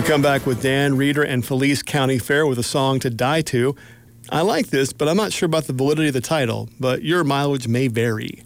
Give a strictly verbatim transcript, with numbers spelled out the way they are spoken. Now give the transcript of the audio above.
Come back with Dan Reeder and Felice County Fair with a song to die to. I like this, but I'm not sure about the validity of the title, but your mileage may vary.